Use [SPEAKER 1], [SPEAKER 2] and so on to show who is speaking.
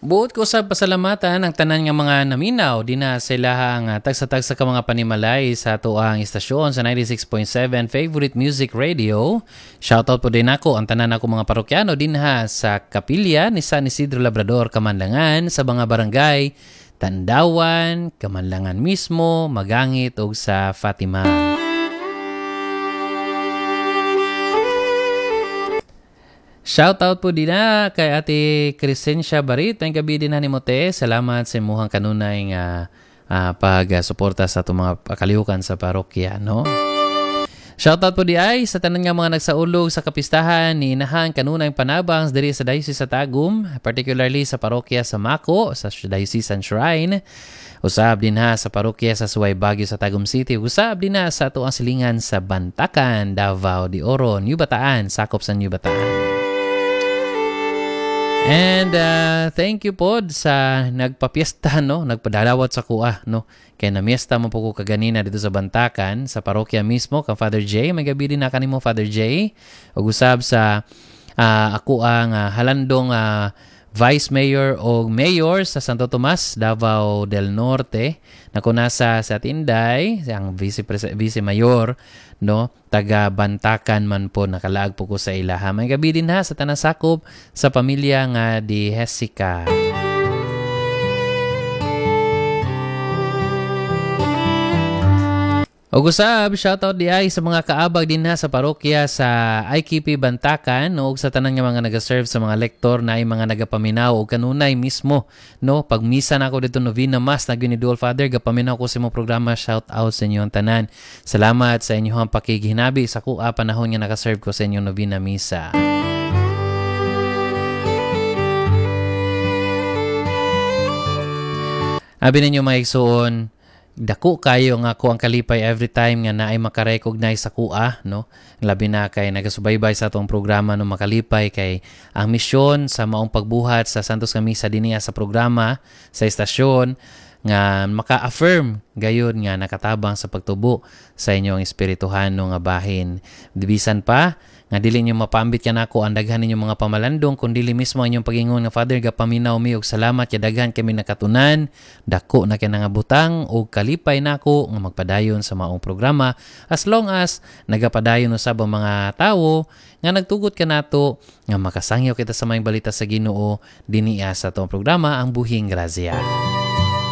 [SPEAKER 1] Buot ko sa pasalamatan ang tanan nga mga naminaw di na sila ang tagsa-tagsa ka mga panimalay sa tuang istasyon sa 96.7 Favorite Music Radio. Shoutout po din ako ang tanan ako mga parokyano din ha sa Kapilya ni San Isidro Labrador, Kamanlangan, sa mga barangay Tandawan, Kamanlangan mismo, Magangit ug sa Fatima. Shoutout po din na kay Ate Crescencia Barit. Ang gabi din na ni Mote. Salamat sa imuhang kanunay nga pag-suporta sa itong mga kalihukan sa parokya, no? Shoutout po di ay sa tanan nga mga nagsaulog sa kapistahan ni Inahan kanunay panabang diri sa Diocese sa Tagum, particularly sa parokya sa Mako, sa Diocesan Shrine. Usab din ha sa parokya sa Suway Baguio sa Tagum City. Usab din ha sa tuang silingan sa Bantacan, Davao de Oro, New Bataan, sakop sa New Bataan. And thank you po sa nagpapiesta, no? Nagpadalawat sa kuha, no? Kaya namiesta mo po ko kaganina dito sa Bantacan, sa parokya mismo, kang Father J. May gabi din na kanimo, Father J. O usab sa ako ang halandong Vice Mayor o Mayor sa Santo Tomas, Davao del Norte, na kunasa sa Tinday, ang Vice Mayor, no, taga Bantacan man po, nakalaag po ko sa ilaha. May gabi din ha sa tanasakop sa pamilya nga di Jessica. O gusab, shoutout di ay sa mga kaabag din ha sa parokya sa IKP Bantacan, no, sa tanan nga mga nagaserve sa mga lektor na ay mga nagapaminaw o kanunay mismo, no, pag misa na ako dito novena mass na Ginidol Father, gapaminaw ko sa mga programa. Shoutout sa inyong tanan. Salamat sa inyong pakigihinabi sa kuha panahon nga nakaserve ko sa inyong novena misa. Abi ninyo mga igsoon, dako kayo nga ako ang kalipay every time nga naay makarecognize sa kuha, no? Labi na kay nagasubaybay sa atong programa no makalipay kay ang misyon sa maong pagbuhat sa Santos nga Misa dinhi sa programa sa estasyon nga maka-affirm gayon nga nakatabang sa pagtubo sa inyong espirituhan no nga bahin. Dibisan pa nga dili nyo mapambit yan ako ang daghan ninyo mga pamalandong kung dili mismo inyong pagingon nga Father gapaminaw mi og salamat ya daghan kami nakatunan, dako na kay nga butang og kalipay nako nga magpadayon sa maong programa as long as nagapadayon usab ang mga tawo nga nagtugot kanato nga makasangyaw kita sa maayong balita sa Ginoo dinhi sa atong programa ang Buhing Grasya.